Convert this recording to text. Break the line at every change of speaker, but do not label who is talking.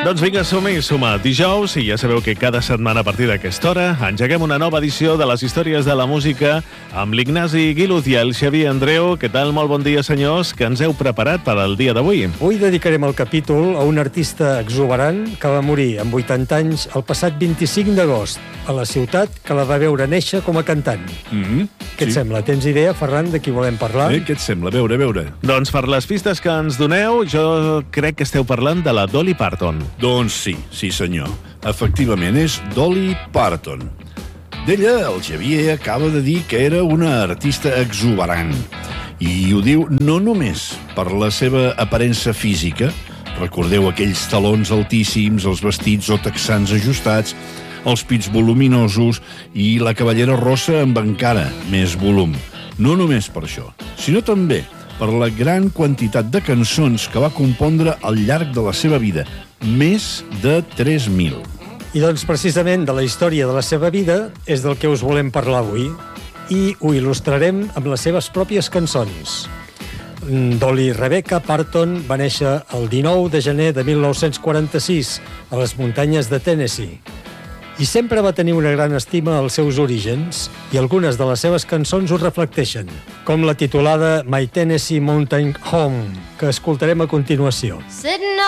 Doncs vinga, som-hi, suma dijous, i ja sabeu que cada setmana a partir d'aquesta hora engeguem una nova edició de les històries de la música amb l'Ignasi Guiluz i el Xavier Andreu. Què tal? Molt bon dia, senyors, que ens heu preparat per al dia d'avui.
Avui dedicarem el capítol a un artista exuberant que va morir amb 80 anys el passat 25 d'agost a la ciutat que la va veure néixer com a cantant. Què et sembla? Tens idea, Ferran, de qui volem parlar?
Què et sembla? A veure.
Doncs per les pistes que ens doneu, jo crec que esteu parlant de la Dolly Parton.
Doncs sí senyor. Efectivament, és Dolly Parton. D'ella, el Xavier acaba de dir que era una artista exuberant. I ho diu no només per la seva aparença física. Recordeu aquells talons altíssims, els vestits o texans ajustats, els pits voluminosos i la cabellera rossa amb encara més volum. No només per això, sinó també per la gran quantitat de cançons que va compondre al llarg de la seva vida, més de 3.000.
I doncs precisament de la història de la seva vida és del que us volem parlar avui. I ho il·lustrarem amb les seves pròpies cançons. Dolly Rebecca Parton va néixer el 19 de gener de 1946 a les muntanyes de Tennessee. I sempre va tenir una gran estima als seus orígens, i algunes de les seves cançons ho reflecteixen, com la titulada My Tennessee Mountain Home, que escoltarem a continuació.